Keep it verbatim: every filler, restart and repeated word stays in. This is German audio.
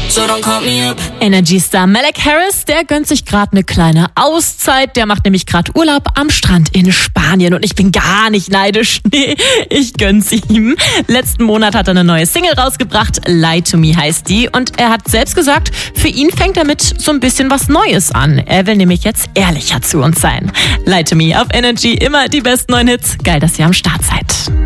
so don't call me up. Energy-Star Malek Harris, der gönnt sich gerade eine kleine Auszeit. Der macht nämlich gerade Urlaub am Strand in Spanien. Und ich bin gar nicht neidisch. Nee, ich gönn's ihm. Letzten Monat hat er eine neue Single rausgebracht. Lie to Me heißt die. Und er hat selbst gesagt, für ihn fängt damit so ein bisschen was Neues an. Er will nämlich jetzt ehrlicher zu uns sein. Lie to Me auf Energy, immer die besten neuen Hits. Geil, dass ihr am Start seid.